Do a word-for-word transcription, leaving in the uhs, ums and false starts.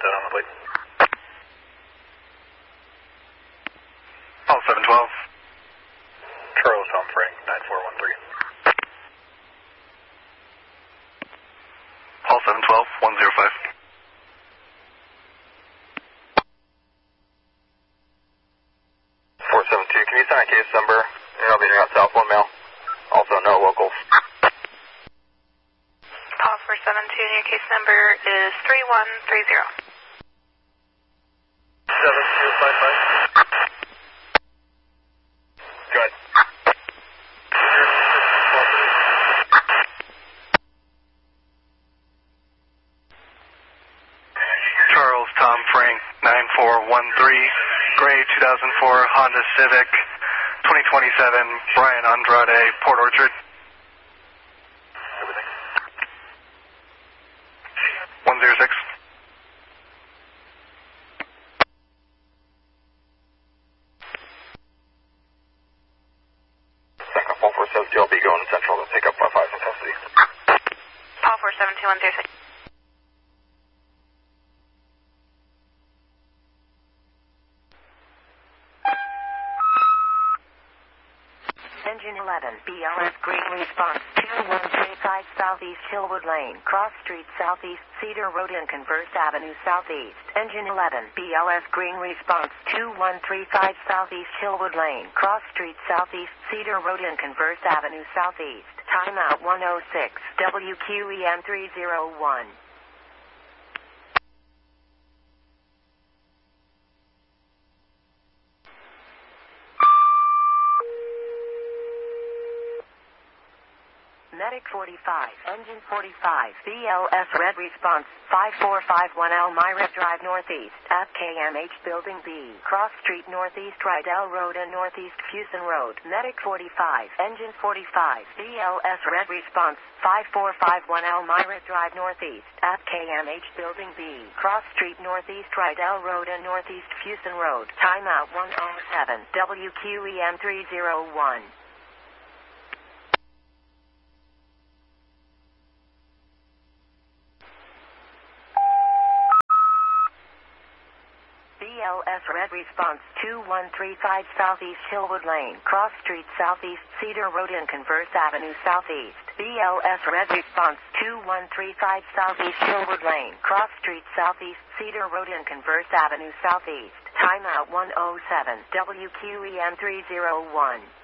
that on the plate. All seven twelve. Charles Tom Frank, nine four one three. All seven twelve, one zero five. four seven two, can you send a case number? You're over here at South One Mail. Also, no locals. Paul four seven two, your case number is three one three zero. seven two five five. Good. Charles Tom Frank, nine four one three. Gray two thousand four Honda Civic, twenty twenty-seven, Brian Andrade, Port Orchard. Everything. one zero six. Second, Paul four seven two, I'll be going central to pick up my five in custody. Paul four seven two, one zero six. Engine eleven, B L S Green Response, two one three five Southeast Hillwood Lane, Cross Street Southeast, Cedar Road and Converse Avenue Southeast. Engine eleven, B L S Green Response, two one three five Southeast Hillwood Lane, Cross Street Southeast, Cedar Road and Converse Avenue Southeast. Timeout one oh six, W Q E M three oh one. Medic forty-five, Engine forty-five, B L S Red Response, five four five one Elmira Drive Northeast, at K M H Building B, Cross Street Northeast, Rydell Road and Northeast Fuson Road. Medic forty-five, Engine forty-five, B L S Red Response, five four five one Elmira Drive Northeast, at K M H Building B, Cross Street Northeast, Rydell Road and Northeast Fuson Road. Timeout one oh seven, W Q E M three oh one. B L S Red Response, two one three five Southeast Hillwood Lane, Cross Street Southeast, Cedar Road and Converse Avenue Southeast. B L S Red Response, two one three five Southeast Hillwood Lane, Cross Street Southeast, Cedar Road and Converse Avenue Southeast. Timeout one oh seven, W Q E M three oh one.